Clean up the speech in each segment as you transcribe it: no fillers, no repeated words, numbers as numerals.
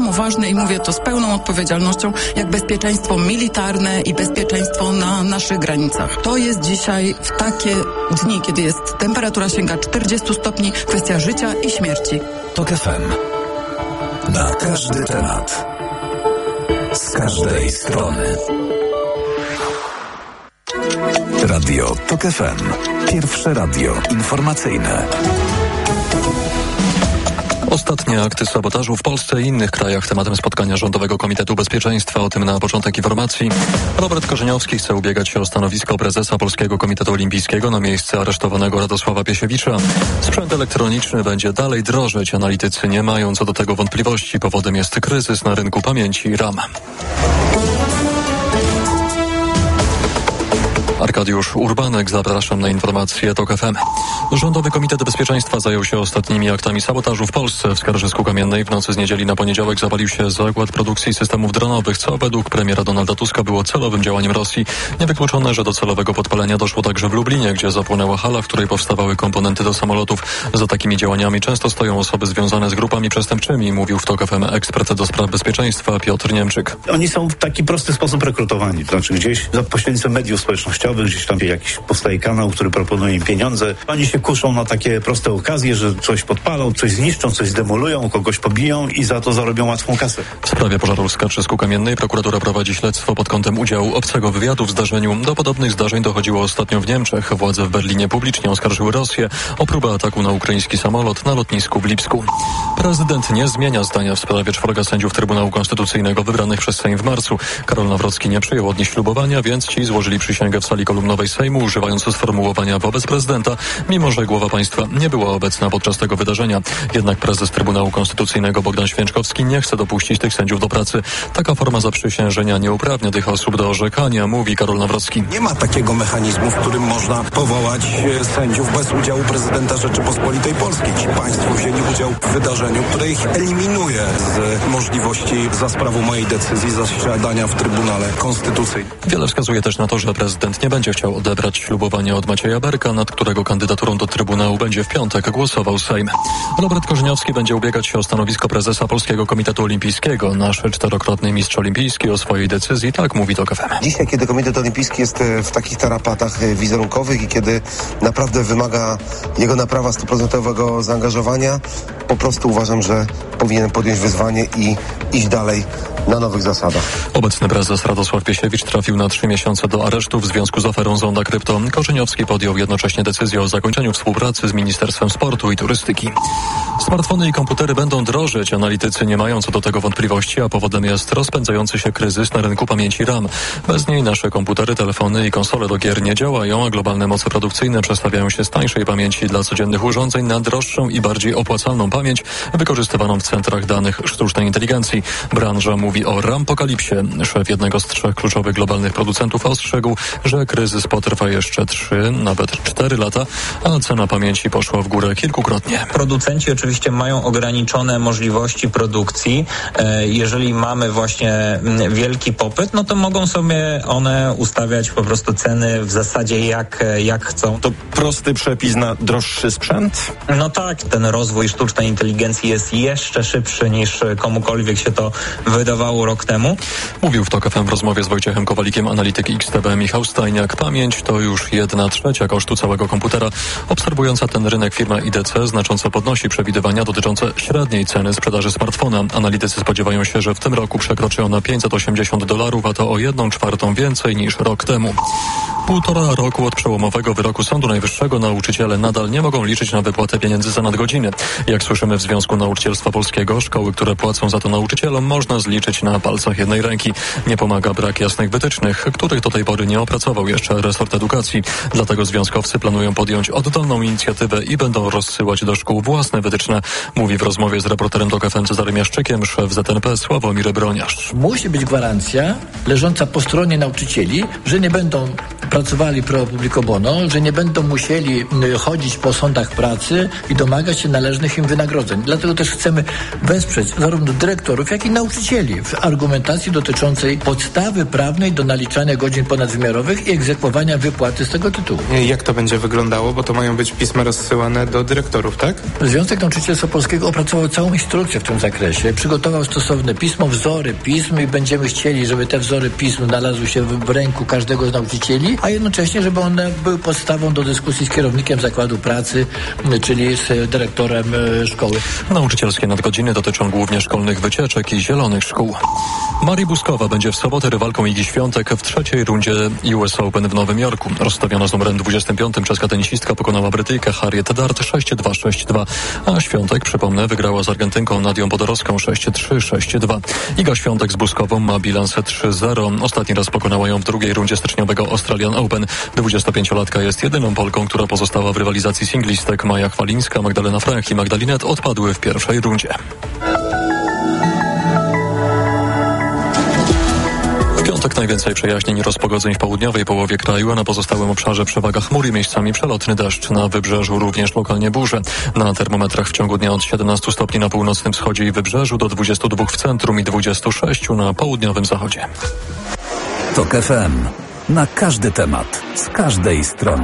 samo ważne i mówię to z pełną odpowiedzialnością, jak bezpieczeństwo militarne i bezpieczeństwo na naszych granicach. To jest dzisiaj w takie dni, kiedy jest temperatura sięga 40 stopni, kwestia życia i śmierci. TOK FM. Na każdy temat. Z każdej strony. Radio TOK FM. Pierwsze radio informacyjne. Ostatnie akty sabotażu w Polsce i innych krajach tematem spotkania Rządowego Komitetu Bezpieczeństwa. O tym na początek informacji. Robert Korzeniowski chce ubiegać się o stanowisko prezesa Polskiego Komitetu Olimpijskiego na miejsce aresztowanego Radosława Piesiewicza. Sprzęt elektroniczny będzie dalej drożeć. Analitycy nie mają co do tego wątpliwości. Powodem jest kryzys na rynku pamięci RAM. Arkadiusz Urbanek, zapraszam na informacje TOK FM. Rządowy Komitet Bezpieczeństwa zajął się ostatnimi aktami sabotażu w Polsce. W Skarżysku-Kamiennej w nocy z niedzieli na poniedziałek zapalił się zakład produkcji systemów dronowych, co według premiera Donalda Tuska było celowym działaniem Rosji. Niewykluczone, że do celowego podpalenia doszło także w Lublinie, gdzie zapłonęła hala, w której powstawały komponenty do samolotów. Za takimi działaniami często stoją osoby związane z grupami przestępczymi, mówił w TOK FM ekspert do spraw bezpieczeństwa Piotr Niemczyk. Oni są w taki prosty sposób rekrutowani, to znaczy gdzieś za pośrednictwem mediów społecznościowych, gdzieś tam jakiś powstaje kanał, który proponuje im pieniądze. Oni się kuszą na takie proste okazje, że coś podpalą, coś zniszczą, coś zdemolują, kogoś pobiją i za to zarobią łatwą kasę. W sprawie pożaru w Skarżysku-Kamiennej prokuratura prowadzi śledztwo pod kątem udziału obcego wywiadu w zdarzeniu. Do podobnych zdarzeń dochodziło ostatnio w Niemczech. Władze w Berlinie publicznie oskarżyły Rosję o próbę ataku na ukraiński samolot na lotnisku w Lipsku. Prezydent nie zmienia zdania w sprawie 4 sędziów Trybunału Konstytucyjnego wybranych przez Sejm w marcu. Karol Nawrocki nie przyjął od nich ślubowania, więc ci złożyli przysięgę w sali kolumnowej Sejmu, używając sformułowania wobec prezydenta, mimo że głowa państwa nie była obecna podczas tego wydarzenia. Jednak prezes Trybunału Konstytucyjnego Bogdan Święczkowski nie chce dopuścić tych sędziów do pracy. Taka forma zaprzysiężenia nie uprawnia tych osób do orzekania, mówi Karol Nawrocki. Nie ma takiego mechanizmu, w którym można powołać sędziów bez udziału prezydenta Rzeczypospolitej Polskiej. Ci państwo wzięli udział w wydarzeniu, które ich eliminuje z możliwości za sprawą mojej decyzji zasiadania w Trybunale Konstytucyjnym. Wiele wskazuje też na to, że prezydent nie będzie chciał odebrać ślubowania od Macieja Berka, nad którego kandydaturą do Trybunału będzie w piątek głosował Sejm. Robert Korzeniowski będzie ubiegać się o stanowisko prezesa Polskiego Komitetu Olimpijskiego. Nasz 4-krotny mistrz olimpijski o swojej decyzji tak mówi TOK FM. Dzisiaj, kiedy Komitet Olimpijski jest w takich tarapatach wizerunkowych i kiedy naprawdę wymaga jego naprawa 100% zaangażowania, po prostu uważam, że powinien podjąć wyzwanie i iść dalej na nowych zasadach. Obecny prezes Radosław Piesiewicz trafił na 3 miesiące do aresztu w związku z aferą Zonda Krypto. Korzeniowski podjął jednocześnie decyzję o zakończeniu współpracy z Ministerstwem Sportu i Turystyki. Smartfony i komputery będą drożeć. Analitycy nie mają co do tego wątpliwości, a powodem jest rozpędzający się kryzys na rynku pamięci RAM. Bez niej nasze komputery, telefony i konsole do gier nie działają, a globalne moce produkcyjne przestawiają się z tańszej pamięci dla codziennych urządzeń na droższą i bardziej opłacalną pamięć wykorzystywaną w centrach danych sztucznej inteligencji. Branża mówi o rampokalipsie. Szef jednego z 3 kluczowych globalnych producentów ostrzegł, że kryzys potrwa jeszcze 3, nawet 4 lata, a cena pamięci poszła w górę kilkukrotnie. Producenci oczywiście mają ograniczone możliwości produkcji. Jeżeli mamy właśnie wielki popyt, no to mogą sobie one ustawiać po prostu ceny w zasadzie jak chcą. To prosty przepis na droższy sprzęt? No tak, ten rozwój sztucznej inteligencji jest jeszcze szybszy niż komukolwiek się to wydawało rok temu. Mówił w TOK FM w rozmowie z Wojciechem Kowalikiem analityk XTB Michał Stajniak. Pamięć to już 1/3 kosztu całego komputera. Obserwująca ten rynek firma IDC znacząco podnosi przewidywania dotyczące średniej ceny sprzedaży smartfona. Analitycy spodziewają się, że w tym roku przekroczy ona $580, a to o 1/4 więcej niż rok temu. 1,5 roku od przełomowego wyroku Sądu Najwyższego nauczyciele nadal nie mogą liczyć na wypłatę pieniędzy za nadgodziny. Jak słyszymy w Związku Nauczycielstwa Polskiego, szkoły, które płacą za to nauczycielom, można zliczyć na palcach jednej ręki. Nie pomaga brak jasnych wytycznych, których do tej pory nie opracował jeszcze resort edukacji. Dlatego związkowcy planują podjąć oddolną inicjatywę i będą rozsyłać do szkół własne wytyczne, mówi w rozmowie z reporterem TOK FM Cezarym Jaszczykiem szef ZNP Sławomir Broniarz. Musi być gwarancja leżąca po stronie nauczycieli, że nie będą pracowali pro publico bono, że nie będą musieli chodzić po sądach pracy i domagać się należnych im wynagrodzeń. Dlatego też chcemy wesprzeć zarówno dyrektorów, jak i nauczycieli w argumentacji dotyczącej podstawy prawnej do naliczania godzin ponadwymiarowych i egzekwowania wypłaty z tego tytułu. Jak to będzie wyglądało? Bo to mają być pisma rozsyłane do dyrektorów, tak? Związek Nauczycielstwa Polskiego opracował całą instrukcję w tym zakresie. Przygotował stosowne pismo, wzory pism i będziemy chcieli, żeby te wzory pism znalazły się w ręku każdego z nauczycieli, a jednocześnie, żeby one były podstawą do dyskusji z kierownikiem zakładu pracy, czyli z dyrektorem szkoły. Nauczycielskie nadgodziny dotyczą głównie szkolnych wycieczek i zielonych szkół. Mari Buskowa będzie w sobotę rywalką Igi Świątek w trzeciej rundzie US Open w Nowym Jorku. Rozstawiona z numerem 25 czeska tenisistka pokonała Brytyjkę Harriet Dart 6-2, 6-2, a Świątek, przypomnę, wygrała z Argentynką Nadią Podorowską 6-3, 6-2. Iga Świątek z Buskową ma bilans 3-0. Ostatni raz pokonała ją w drugiej rundzie styczniowego Australian Open. 25-latka jest jedyną Polką, która pozostała w rywalizacji singlistek. Maja Chwalińska, Magdalena Frech i Magdalinet odpadły w pierwszej rundzie. W piątek najwięcej przejaśnień i rozpogodzeń w południowej połowie kraju, a na pozostałym obszarze przewaga chmur i miejscami przelotny deszcz. Na wybrzeżu również lokalnie burze. Na termometrach w ciągu dnia od 17 stopni na północnym wschodzie i wybrzeżu do 22 w centrum i 26 na południowym zachodzie. TOK FM. Na każdy temat, z każdej strony.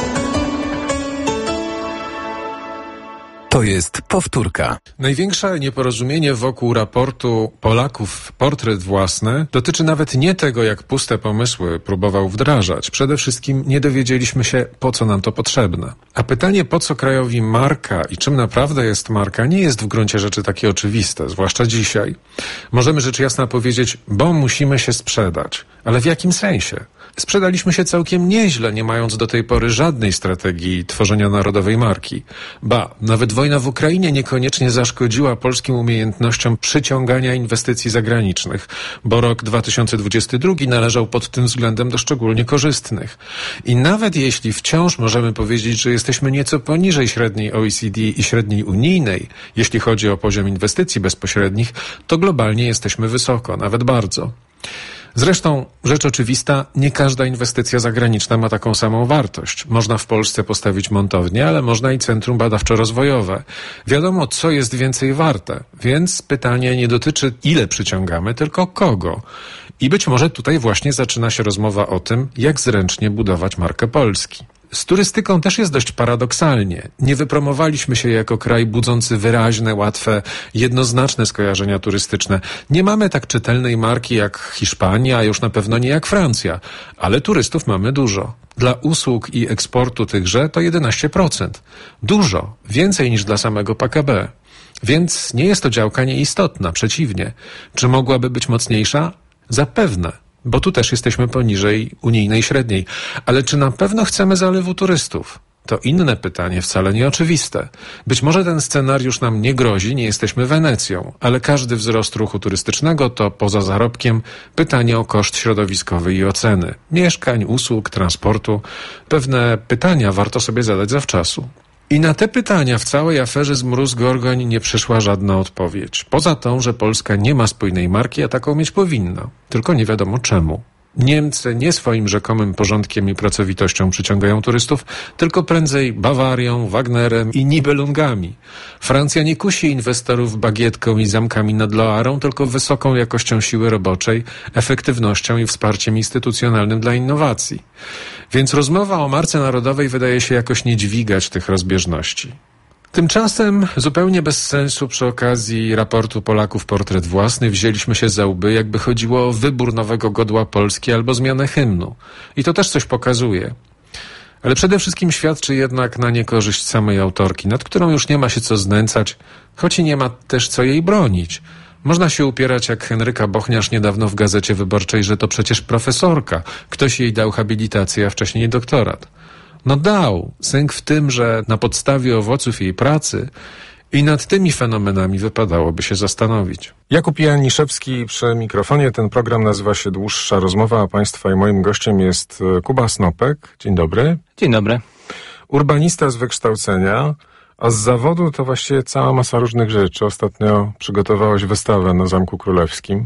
To jest powtórka. Największe nieporozumienie wokół raportu Polaków Portret Własny dotyczy nawet nie tego, jak puste pomysły próbował wdrażać. Przede wszystkim nie dowiedzieliśmy się, po co nam to potrzebne. A pytanie, po co krajowi marka i czym naprawdę jest marka, nie jest w gruncie rzeczy takie oczywiste, zwłaszcza dzisiaj. Możemy rzecz jasna powiedzieć, bo musimy się sprzedać. Ale w jakim sensie? Sprzedaliśmy się całkiem nieźle, nie mając do tej pory żadnej strategii tworzenia narodowej marki. Ba, nawet wojna w Ukrainie niekoniecznie zaszkodziła polskim umiejętnościom przyciągania inwestycji zagranicznych, bo rok 2022 należał pod tym względem do szczególnie korzystnych. I nawet jeśli wciąż możemy powiedzieć, że jesteśmy nieco poniżej średniej OECD i średniej unijnej, jeśli chodzi o poziom inwestycji bezpośrednich, to globalnie jesteśmy wysoko, nawet bardzo. Zresztą, rzecz oczywista, nie każda inwestycja zagraniczna ma taką samą wartość. Można w Polsce postawić montownię, ale można i centrum badawczo-rozwojowe. Wiadomo, co jest więcej warte, więc pytanie nie dotyczy, ile przyciągamy, tylko kogo. I być może tutaj właśnie zaczyna się rozmowa o tym, jak zręcznie budować markę Polski. Z turystyką też jest dość paradoksalnie. Nie wypromowaliśmy się jako kraj budzący wyraźne, łatwe, jednoznaczne skojarzenia turystyczne. Nie mamy tak czytelnej marki jak Hiszpania, a już na pewno nie jak Francja. Ale turystów mamy dużo. Dla usług i eksportu tychże to 11%. Dużo. Więcej niż dla samego PKB. Więc nie jest to działka nieistotna. Przeciwnie. Czy mogłaby być mocniejsza? Zapewne. Bo tu też jesteśmy poniżej unijnej średniej. Ale czy na pewno chcemy zalewu turystów? To inne pytanie, wcale nieoczywiste. Być może ten scenariusz nam nie grozi, nie jesteśmy Wenecją, ale każdy wzrost ruchu turystycznego to poza zarobkiem pytanie o koszt środowiskowy i oceny. Mieszkań, usług, transportu. Pewne pytania warto sobie zadać zawczasu. I na te pytania w całej aferze z Mróz-Gorgoń nie przyszła żadna odpowiedź. Poza tą, że Polska nie ma spójnej marki, a taką mieć powinna. Tylko nie wiadomo czemu. Niemcy nie swoim rzekomym porządkiem i pracowitością przyciągają turystów, tylko prędzej Bawarią, Wagnerem i Nibelungami. Francja nie kusi inwestorów bagietką i zamkami nad Loarą, tylko wysoką jakością siły roboczej, efektywnością i wsparciem instytucjonalnym dla innowacji. Więc rozmowa o marce narodowej wydaje się jakoś nie dźwigać tych rozbieżności. Tymczasem, zupełnie bez sensu, przy okazji raportu Polaków Portret Własny wzięliśmy się za łby, jakby chodziło o wybór nowego godła Polski albo zmianę hymnu. I to też coś pokazuje. Ale przede wszystkim świadczy jednak na niekorzyść samej autorki, nad którą już nie ma się co znęcać, choć i nie ma też co jej bronić. Można się upierać jak Henryka Bochniarz niedawno w Gazecie Wyborczej, że to przecież profesorka. Ktoś jej dał habilitację, a wcześniej doktorat. No dał. Sęk w tym, że na podstawie owoców jej pracy i nad tymi fenomenami wypadałoby się zastanowić. Jakub Janiszewski przy mikrofonie. Ten program nazywa się Dłuższa Rozmowa, a Państwa i moim gościem jest Kuba Snopek. Dzień dobry. Dzień dobry. Urbanista z wykształcenia, a z zawodu to właściwie cała masa różnych rzeczy. Ostatnio przygotowałeś wystawę na Zamku Królewskim.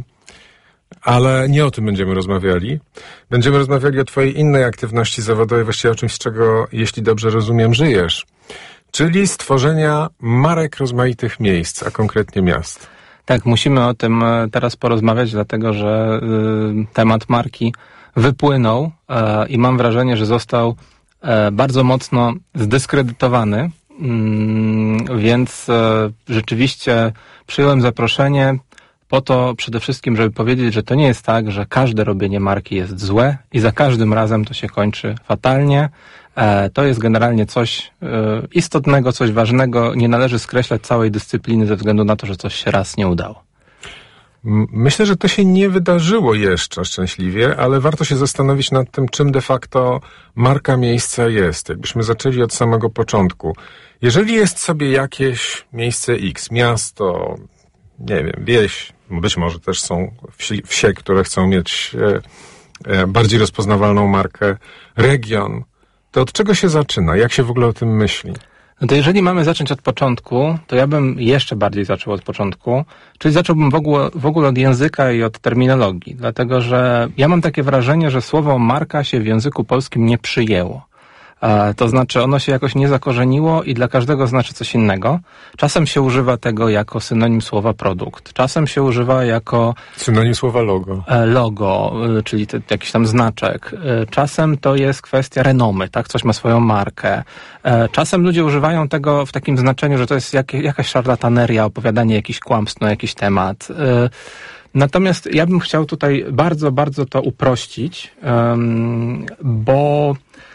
Ale nie o tym będziemy rozmawiali. Będziemy rozmawiali o twojej innej aktywności zawodowej, właściwie o czymś, z czego, jeśli dobrze rozumiem, żyjesz. czyli stworzenia marek rozmaitych miejsc, a konkretnie miast. Tak, musimy o tym teraz porozmawiać, dlatego że temat marki wypłynął i mam wrażenie, że został bardzo mocno zdyskredytowany, więc rzeczywiście przyjąłem zaproszenie po to przede wszystkim, żeby powiedzieć, że to nie jest tak, że każde robienie marki jest złe i za każdym razem to się kończy fatalnie. To jest generalnie coś istotnego, coś ważnego. Nie należy skreślać całej dyscypliny ze względu na to, że coś się raz nie udało. Myślę, że to się nie wydarzyło jeszcze szczęśliwie, ale warto się zastanowić nad tym, czym de facto marka miejsca jest. Jakbyśmy zaczęli od samego początku. Jeżeli jest sobie jakieś miejsce X, miasto, nie wiem, wieś, być może też są wsie, które chcą mieć bardziej rozpoznawalną markę, region, to od czego się zaczyna? Jak się w ogóle o tym myśli? No to jeżeli mamy zacząć od początku, to ja bym jeszcze bardziej zaczął od początku, czyli zacząłbym w ogóle od języka i od terminologii, dlatego że ja mam takie wrażenie, że słowo marka się w języku polskim nie przyjęło. To znaczy ono się jakoś nie zakorzeniło i dla każdego znaczy coś innego. Czasem się używa tego jako synonim słowa produkt. Czasem się używa jako synonim słowa logo. Logo, czyli jakiś tam znaczek. Czasem to jest kwestia renomy, tak? Coś ma swoją markę. Czasem ludzie używają tego w takim znaczeniu, że to jest jakaś szarlataneria, opowiadanie jakichś kłamstw na jakiś temat. Natomiast ja bym chciał tutaj bardzo, bardzo to uprościć, bo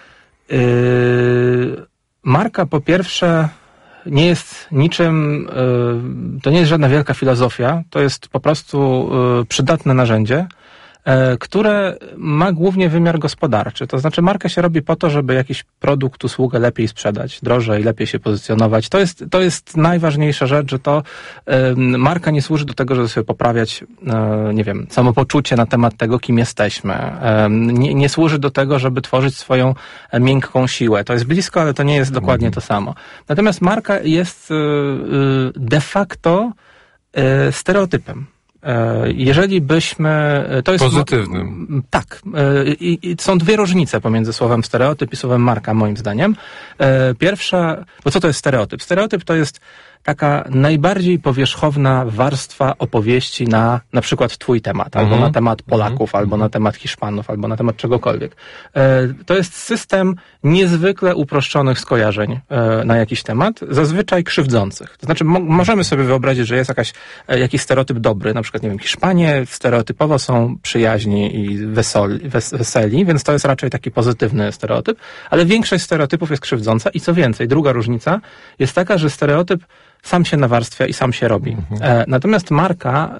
marka po pierwsze nie jest niczym, to nie jest żadna wielka filozofia, to jest po prostu przydatne narzędzie, które ma głównie wymiar gospodarczy. To znaczy marka się robi po to, żeby jakiś produkt, usługę lepiej sprzedać, drożej, lepiej się pozycjonować. To jest najważniejsza rzecz, że to marka nie służy do tego, żeby sobie poprawiać, nie wiem, samopoczucie na temat tego, kim jesteśmy. Nie służy do tego, żeby tworzyć swoją miękką siłę. To jest blisko, ale to nie jest dokładnie to samo. Natomiast marka jest de facto stereotypem. Jeżeli byśmy... To jest pozytywnym. Tak. I są dwie różnice pomiędzy słowem stereotyp i słowem marka, moim zdaniem. Pierwsza... Bo co to jest stereotyp? Stereotyp to jest taka najbardziej powierzchowna warstwa opowieści na przykład twój temat, albo na temat Polaków, albo na temat Hiszpanów, albo na temat czegokolwiek. To jest system niezwykle uproszczonych skojarzeń na jakiś temat, zazwyczaj krzywdzących. To znaczy możemy sobie wyobrazić, że jest jakiś stereotyp dobry, na przykład, nie wiem, Hiszpanie stereotypowo są przyjaźni i weseli, więc to jest raczej taki pozytywny stereotyp, ale większość stereotypów jest krzywdząca i co więcej, druga różnica jest taka, że stereotyp sam się nawarstwia i sam się robi. Natomiast marka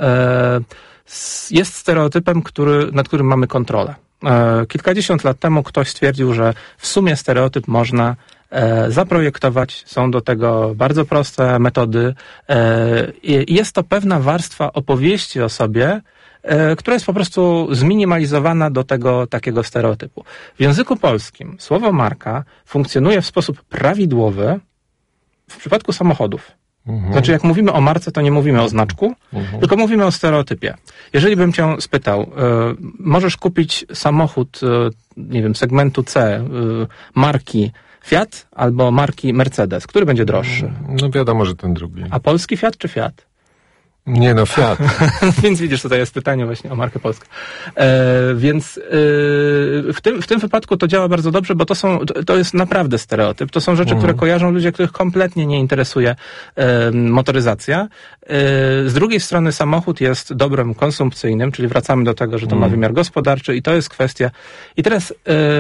jest stereotypem, nad którym mamy kontrolę. Kilkadziesiąt lat temu ktoś stwierdził, że w sumie stereotyp można zaprojektować. Są do tego bardzo proste metody. Jest to pewna warstwa opowieści o sobie, która jest po prostu zminimalizowana do tego takiego stereotypu. W języku polskim słowo marka funkcjonuje w sposób prawidłowy w przypadku samochodów. Znaczy, jak mówimy o marce, to nie mówimy o znaczku, tylko mówimy o stereotypie. Jeżeli bym cię spytał, możesz kupić samochód, nie wiem, segmentu C, marki Fiat albo marki Mercedes, który będzie droższy? No wiadomo, że ten drugi. A polski Fiat czy Fiat? Nie no, Fiat. Więc widzisz, tutaj jest pytanie właśnie o markę polską. Więc w tym wypadku to działa bardzo dobrze, bo to jest naprawdę stereotyp. To są rzeczy, które kojarzą ludzie, których kompletnie nie interesuje motoryzacja. Z drugiej strony samochód jest dobrem konsumpcyjnym, czyli wracamy do tego, że to ma wymiar gospodarczy i to jest kwestia. I teraz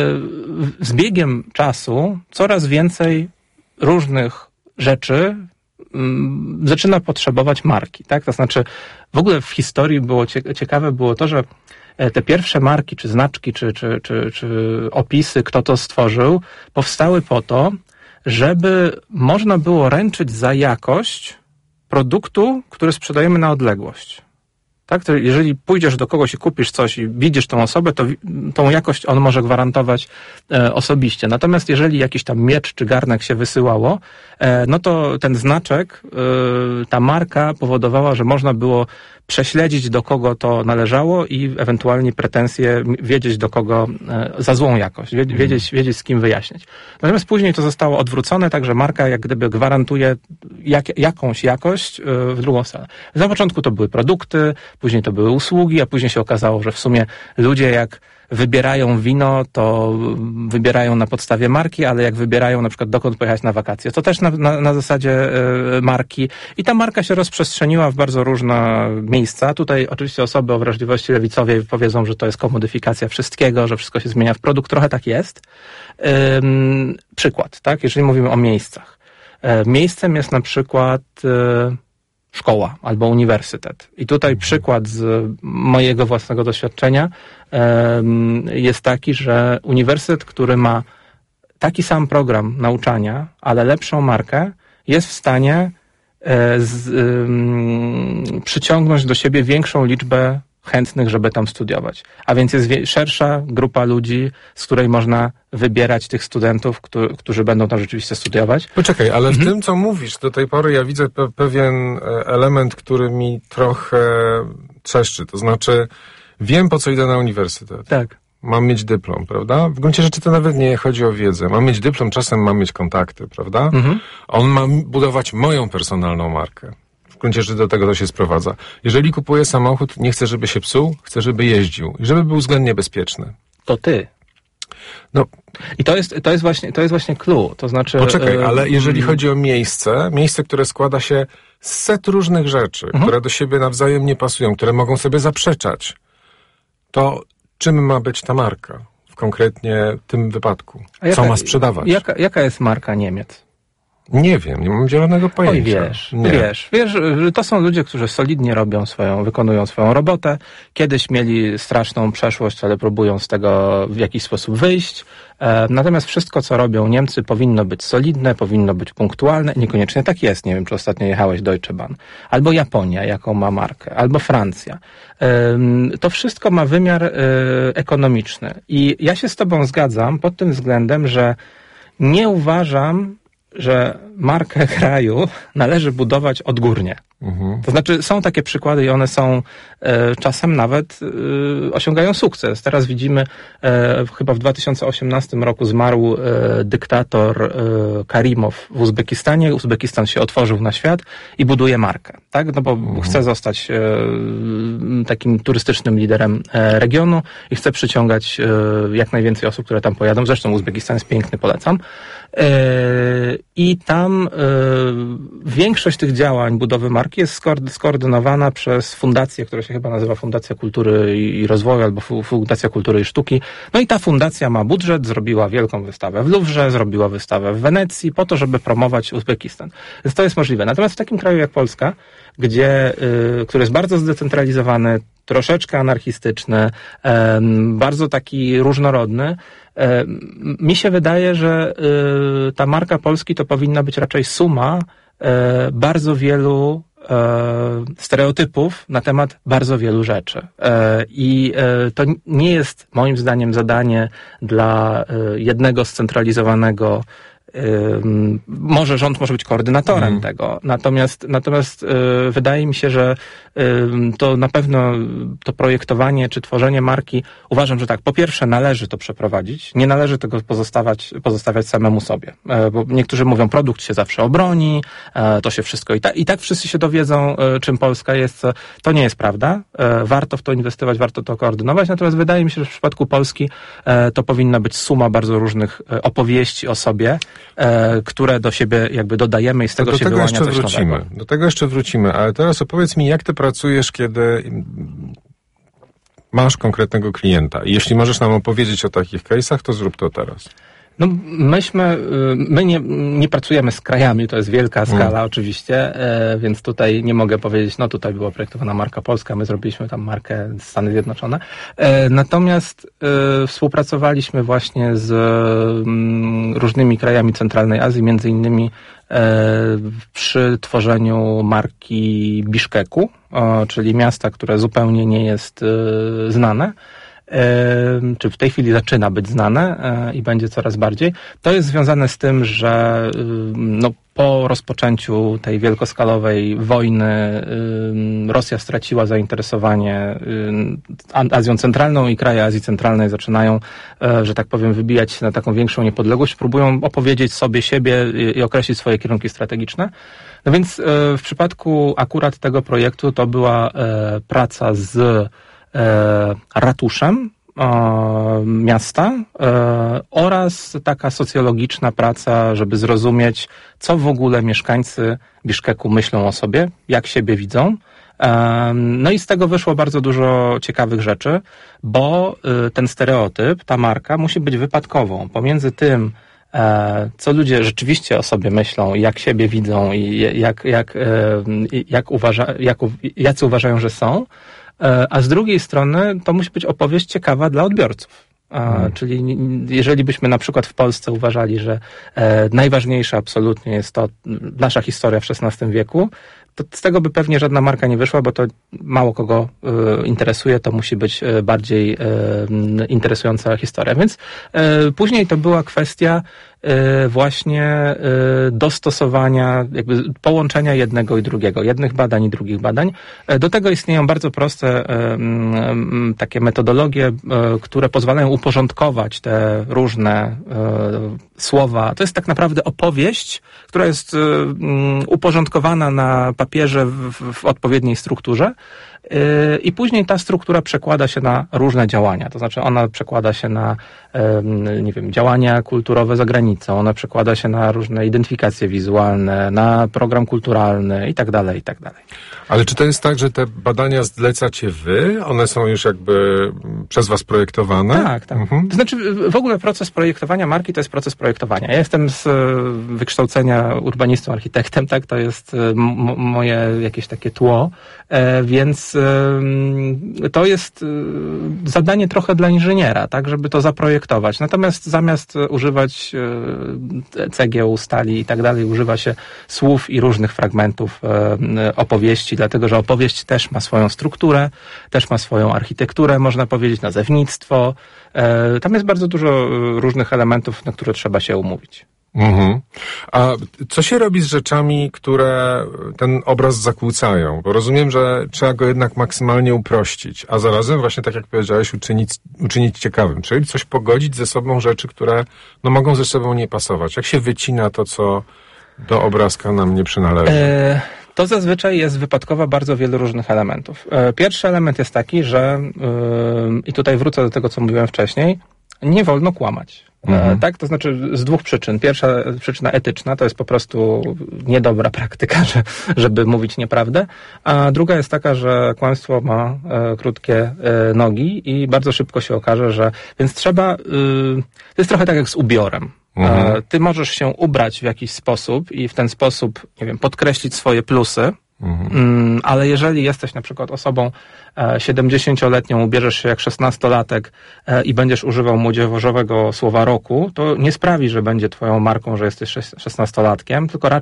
z biegiem czasu coraz więcej różnych rzeczy zaczyna potrzebować marki, tak? To znaczy, w ogóle w historii ciekawe było to, że te pierwsze marki, czy znaczki, czy opisy, kto to stworzył, powstały po to, żeby można było ręczyć za jakość produktu, który sprzedajemy na odległość. Tak? To jeżeli pójdziesz do kogoś i kupisz coś i widzisz tą osobę, to tą jakość on może gwarantować osobiście. Natomiast jeżeli jakiś tam miecz czy garnek się wysyłało, no to ten znaczek, ta marka powodowała, że można było prześledzić, do kogo to należało i ewentualnie pretensje wiedzieć, do kogo za złą jakość, wiedzieć z kim wyjaśnić. Natomiast później to zostało odwrócone, także marka jak gdyby gwarantuje jakąś jakość w drugą stronę. Na początku to były produkty, później to były usługi, a później się okazało, że w sumie ludzie jak wybierają wino, to wybierają na podstawie marki, ale jak wybierają na przykład dokąd pojechać na wakacje, to też na zasadzie marki. I ta marka się rozprzestrzeniła w bardzo różne miejsca. Tutaj oczywiście osoby o wrażliwości lewicowej powiedzą, że to jest komodyfikacja wszystkiego, że wszystko się zmienia w produkt. Trochę tak jest. Przykład, tak? Jeżeli mówimy o miejscach. Miejscem jest na przykład szkoła albo uniwersytet. I tutaj przykład z mojego własnego doświadczenia jest taki, że uniwersytet, który ma taki sam program nauczania, ale lepszą markę, jest w stanie przyciągnąć do siebie większą liczbę chętnych, żeby tam studiować. A więc jest szersza grupa ludzi, z której można wybierać tych studentów, którzy będą tam rzeczywiście studiować. Poczekaj, ale w tym, co mówisz, do tej pory ja widzę pewien element, który mi trochę trzeszczy. To znaczy, wiem, po co idę na uniwersytet. Tak. Mam mieć dyplom, prawda? W gruncie rzeczy to nawet nie chodzi o wiedzę. Mam mieć dyplom, czasem mam mieć kontakty, prawda? On ma budować moją personalną markę. W gruncie rzeczy do tego to się sprowadza. Jeżeli kupuję samochód, nie chcę, żeby się psuł, chcę, żeby jeździł i żeby był względnie bezpieczny. To ty. No. I to jest właśnie clue. To znaczy. Poczekaj, ale jeżeli chodzi o miejsce, które składa się z set różnych rzeczy, które do siebie nawzajem nie pasują, które mogą sobie zaprzeczać, to czym ma być ta marka w konkretnie tym wypadku? Co ma sprzedawać? Jaka jest marka Niemiec? Nie wiem, nie mam zielonego pojęcia. Oj, wiesz, to są ludzie, którzy solidnie wykonują swoją robotę. Kiedyś mieli straszną przeszłość, ale próbują z tego w jakiś sposób wyjść. Natomiast wszystko, co robią Niemcy, powinno być solidne, powinno być punktualne. Niekoniecznie tak jest. Nie wiem, czy ostatnio jechałeś Deutsche Bahn. Albo Japonia, jaką ma markę. Albo Francja. To wszystko ma wymiar ekonomiczny. I ja się z tobą zgadzam pod tym względem, że nie uważam, że markę kraju należy budować odgórnie. To znaczy są takie przykłady i one są czasem nawet osiągają sukces. Teraz widzimy, chyba w 2018 roku zmarł dyktator Karimow w Uzbekistanie. Uzbekistan się otworzył na świat i buduje markę. Tak? No bo chce zostać takim turystycznym liderem regionu i chce przyciągać jak najwięcej osób, które tam pojadą. Zresztą Uzbekistan jest piękny, polecam. I tam większość tych działań budowy marki jest skoordynowana przez fundację, która się chyba nazywa Fundacja Kultury i Rozwoju albo Fundacja Kultury i Sztuki. No i ta fundacja ma budżet, zrobiła wielką wystawę w Luwrze, zrobiła wystawę w Wenecji po to, żeby promować Uzbekistan. Więc to jest możliwe. Natomiast w takim kraju jak Polska, który jest bardzo zdecentralizowany, troszeczkę anarchistyczny, bardzo taki różnorodny, mi się wydaje, że ta marka Polski to powinna być raczej suma bardzo wielu stereotypów na temat bardzo wielu rzeczy. I to nie jest moim zdaniem zadanie dla jednego scentralizowanego. Może rząd może być koordynatorem tego, natomiast wydaje mi się, że to na pewno to projektowanie czy tworzenie marki, uważam, że tak, po pierwsze należy to przeprowadzić, nie należy tego pozostawiać samemu sobie, bo niektórzy mówią, produkt się zawsze obroni, to się wszystko i tak wszyscy się dowiedzą, czym Polska jest, to nie jest prawda, warto w to inwestować, warto to koordynować, natomiast wydaje mi się, że w przypadku Polski to powinna być suma bardzo różnych opowieści o sobie, które do siebie jakby dodajemy i z tego się wyłania coś nowego. Do tego jeszcze wrócimy, ale teraz opowiedz mi, jak ty pracujesz, kiedy masz konkretnego klienta. I jeśli możesz nam opowiedzieć o takich case'ach, to zrób to teraz. No my nie pracujemy z krajami, to jest wielka skala oczywiście, więc tutaj nie mogę powiedzieć, no tutaj była projektowana marka polska, my zrobiliśmy tam markę Stany Zjednoczone. Natomiast współpracowaliśmy właśnie z różnymi krajami centralnej Azji, między innymi przy tworzeniu marki Biszkeku, czyli miasta, które zupełnie nie jest znane, czy w tej chwili zaczyna być znane i będzie coraz bardziej. To jest związane z tym, że po rozpoczęciu tej wielkoskalowej wojny Rosja straciła zainteresowanie Azją Centralną i kraje Azji Centralnej zaczynają, że tak powiem, wybijać się na taką większą niepodległość, próbują opowiedzieć sobie siebie i określić swoje kierunki strategiczne. No więc w przypadku akurat tego projektu to była praca z ratuszem miasta oraz taka socjologiczna praca, żeby zrozumieć, co w ogóle mieszkańcy Biszkeku myślą o sobie, jak siebie widzą. No i z tego wyszło bardzo dużo ciekawych rzeczy, bo ten stereotyp, ta marka musi być wypadkową pomiędzy tym, co ludzie rzeczywiście o sobie myślą, jak siebie widzą i jacy uważają, że są, a z drugiej strony to musi być opowieść ciekawa dla odbiorców. Czyli jeżeli byśmy na przykład w Polsce uważali, że najważniejsza absolutnie jest to nasza historia w XVI wieku, to z tego by pewnie żadna marka nie wyszła, bo to mało kogo interesuje, to musi być bardziej interesująca historia. Więc później to była kwestia właśnie dostosowania, jakby połączenia jednego i drugiego, jednych badań i drugich badań. Do tego istnieją bardzo proste takie metodologie, które pozwalają uporządkować te różne słowa. To jest tak naprawdę opowieść, która jest uporządkowana na papierze w odpowiedniej strukturze. I później ta struktura przekłada się na różne działania. To znaczy ona przekłada się na, nie wiem, działania kulturowe za granicą, ona przekłada się na różne identyfikacje wizualne, na program kulturalny i tak dalej, i tak dalej. Ale czy to jest tak, że te badania zlecacie wy? One są już jakby przez was projektowane? Tak, tak. To znaczy w ogóle proces projektowania marki to jest proces projektowania. Ja jestem z wykształcenia urbanistą, architektem, tak? To jest moje jakieś takie tło, więc to jest zadanie trochę dla inżyniera, tak, żeby to zaprojektować. Natomiast zamiast używać cegieł, stali i tak dalej, używa się słów i różnych fragmentów opowieści, dlatego że opowieść też ma swoją strukturę, też ma swoją architekturę, można powiedzieć, nazewnictwo. Tam jest bardzo dużo różnych elementów, na które trzeba się umówić. A co się robi z rzeczami, które ten obraz zakłócają? Bo rozumiem, że trzeba go jednak maksymalnie uprościć, a zarazem właśnie, tak jak powiedziałeś, uczynić ciekawym. Czyli coś pogodzić ze sobą rzeczy, które mogą ze sobą nie pasować. Jak się wycina to, co do obrazka nam nie przynależy? To zazwyczaj jest wypadkowa bardzo wielu różnych elementów. Pierwszy element jest taki, że i tutaj wrócę do tego, co mówiłem wcześniej, nie wolno kłamać. Tak? To znaczy z dwóch przyczyn. Pierwsza przyczyna etyczna to jest po prostu niedobra praktyka, żeby mówić nieprawdę, a druga jest taka, że kłamstwo ma krótkie nogi i bardzo szybko się okaże, że... Więc trzeba... To jest trochę tak jak z ubiorem. Ty możesz się ubrać w jakiś sposób i w ten sposób, nie wiem, podkreślić swoje plusy, ale jeżeli jesteś na przykład osobą 70-letnią, ubierzesz się jak 16-latek i będziesz używał młodzieżowego słowa roku, to nie sprawi, że będzie twoją marką, że jesteś 16-latkiem, tylko raczej